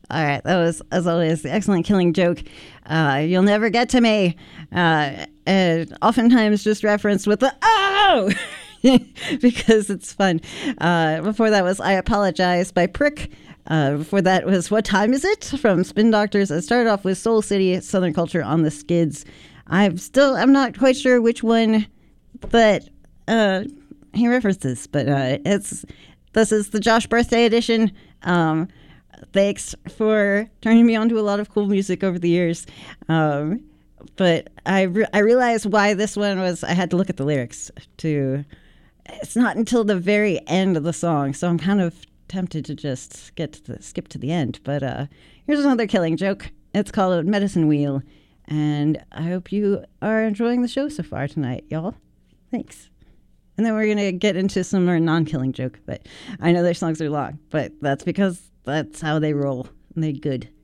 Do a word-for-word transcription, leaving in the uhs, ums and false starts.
All right, that was, as always, the excellent Killing Joke. Uh, You'll Never Get to Me. Uh, and oftentimes just referenced with the oh, because it's fun. Uh, before that was I Apologize by Prick. Uh, before that was What Time Is It from Spin Doctors. I started off with Soul City, Southern Culture on the Skids. I'm still, I'm not quite sure which one, but uh, he references. But uh, it's this is the Josh birthday edition. Um, thanks for turning me on to a lot of cool music over the years. Um, but I re- I realized why this one was. I had to look at the lyrics to. It's not until the very end of the song, so I'm kind of tempted to just get to the, skip to the end. But uh, here's another Killing Joke. It's called Medicine Wheel, and I hope you are enjoying the show so far tonight, y'all. Thanks. And then we're going to get into some more non-Killing Joke, but I know their songs are long, but that's because that's how they roll, and they're good.